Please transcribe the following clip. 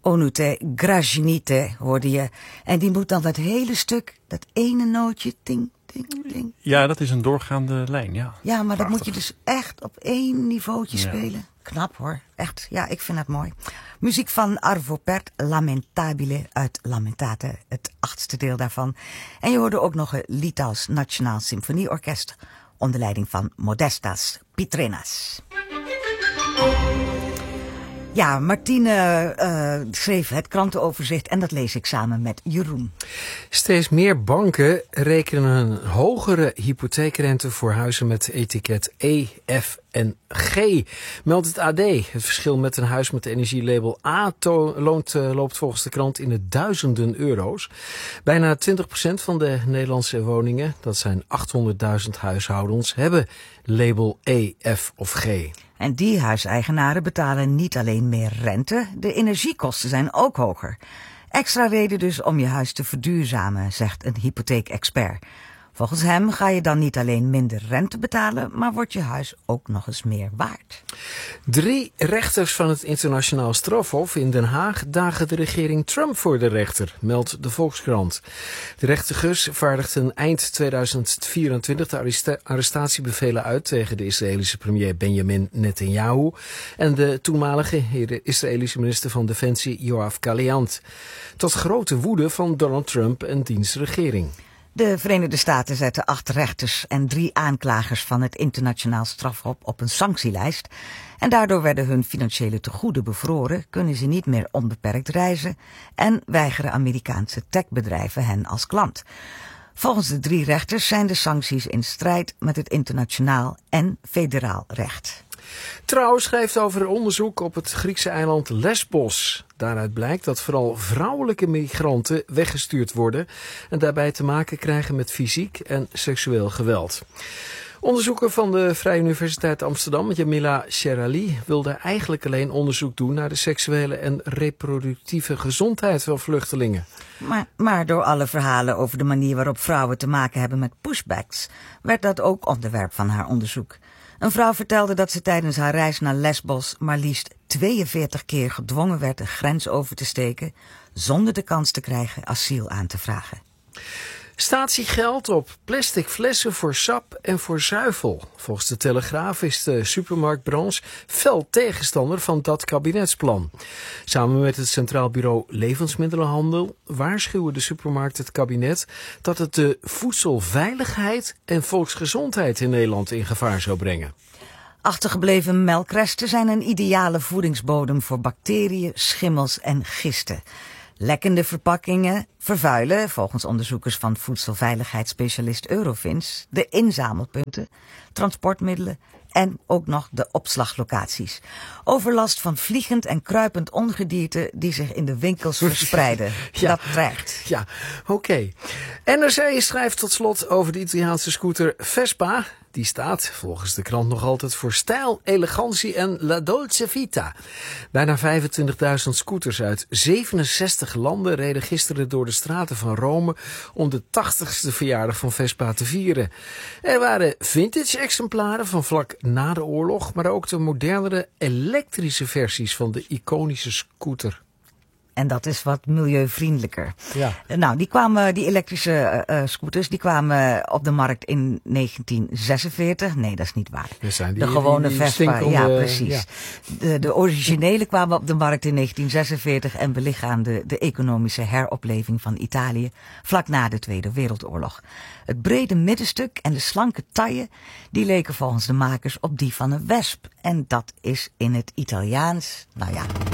Onute Graginite hoorde je. En die moet dan dat hele stuk, dat ene nootje, ting, ting, ting. Ja, dat is een doorgaande lijn, ja. Ja, maar Prachtig. dat moet je dus echt op één niveautje spelen. Knap hoor, echt. Ja, ik vind het mooi. Muziek van Arvo Pärt, Lamentabile uit Lamentate, het 8e deel daarvan. En je hoorde ook nog een Litouws Nationaal Symfonieorkest onder leiding van Modestas Pitrenas. Ja, Martine schreef het krantenoverzicht en dat lees ik samen met Jeroen. Steeds meer banken rekenen een hogere hypotheekrente voor huizen met etiket E, F en G, meldt het AD. Het verschil met een huis met energielabel A loopt volgens de krant in de duizenden euro's. Bijna 20% van de Nederlandse woningen, dat zijn 800.000 huishoudens, hebben label E, F of G. En die huiseigenaren betalen niet alleen meer rente, de energiekosten zijn ook hoger. Extra reden dus om je huis te verduurzamen, zegt een hypotheekexpert. Volgens hem ga je dan niet alleen minder rente betalen, maar wordt je huis ook nog eens meer waard. 3 rechters van het internationaal strafhof in Den Haag dagen de regering Trump voor de rechter, meldt de Volkskrant. De rechters vaardigden eind 2024 de arrestatiebevelen uit tegen de Israëlische premier Benjamin Netanyahu en de toenmalige Israëlische minister van Defensie Yoav Gallant. Tot grote woede van Donald Trump en diens regering. De Verenigde Staten zetten 8 rechters en 3 aanklagers van het internationaal strafhof op een sanctielijst. En daardoor werden hun financiële tegoeden bevroren, kunnen ze niet meer onbeperkt reizen en weigeren Amerikaanse techbedrijven hen als klant. Volgens de 3 rechters zijn de sancties in strijd met het internationaal en federaal recht. Trouw schrijft over een onderzoek op het Griekse eiland Lesbos. Daaruit blijkt dat vooral vrouwelijke migranten weggestuurd worden en daarbij te maken krijgen met fysiek en seksueel geweld. Onderzoeker van de Vrije Universiteit Amsterdam, Jamila Sherali, wilde eigenlijk alleen onderzoek doen naar de seksuele en reproductieve gezondheid van vluchtelingen. Maar door alle verhalen over de manier waarop vrouwen te maken hebben met pushbacks, werd dat ook onderwerp van haar onderzoek. Een vrouw vertelde dat ze tijdens haar reis naar Lesbos maar liefst 42 keer gedwongen werd de grens over te steken, zonder de kans te krijgen asiel aan te vragen. Statiegeld op plastic flessen voor sap en voor zuivel. Volgens de Telegraaf is de supermarktbranche fel tegenstander van dat kabinetsplan. Samen met het Centraal Bureau Levensmiddelenhandel waarschuwen de supermarkten het kabinet dat het de voedselveiligheid en volksgezondheid in Nederland in gevaar zou brengen. Achtergebleven melkresten zijn een ideale voedingsbodem voor bacteriën, schimmels en gisten. Lekkende verpakkingen vervuilen, volgens onderzoekers van voedselveiligheidsspecialist Eurofins, de inzamelpunten, transportmiddelen en ook nog de opslaglocaties. Overlast van vliegend en kruipend ongedierte die zich in de winkels verspreiden. Ja. Dat dreigt. Ja, oké. NRC schrijft tot slot over de Italiaanse scooter Vespa. Die staat volgens de krant nog altijd voor stijl, elegantie en la dolce vita. Bijna 25.000 scooters uit 67 landen reden gisteren door de straten van Rome om de 80ste verjaardag van Vespa te vieren. Er waren vintage exemplaren van vlak na de oorlog, maar ook de modernere elektrische versies van de iconische scooter. En dat is wat milieuvriendelijker. Ja. Nou, die elektrische scooters, die kwamen op de markt in 1946. Nee, dat is niet waar. De gewone Vespa, ja precies. Ja. De originele kwamen op de markt in 1946 en belichaamden de economische heropleving van Italië vlak na de Tweede Wereldoorlog. Het brede middenstuk en de slanke taille, die leken volgens de makers op die van een wesp. En dat is in het Italiaans, nou ja,